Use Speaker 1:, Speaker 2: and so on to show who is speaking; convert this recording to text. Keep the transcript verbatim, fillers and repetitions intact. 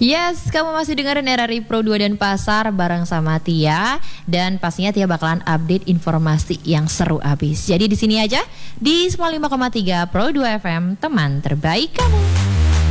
Speaker 1: Yes, kamu masih dengerin R R I Pro dua dan Pasar bareng sama Tia. Dan pastinya Tia bakalan update informasi yang seru abis. Jadi di sini aja di sembilan puluh lima koma tiga Pro dua F M, teman terbaik kamu.